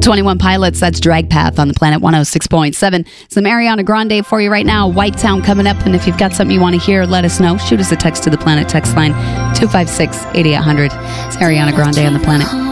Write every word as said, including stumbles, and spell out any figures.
twenty-one Pilots, that's Drag Path on the Planet one oh six point seven. Some Ariana Grande for you right now. White Town coming up. And if you've got something you want to hear, let us know. Shoot us a text to the Planet text line, two five six, eight eight hundred. It's Ariana Grande on the Planet.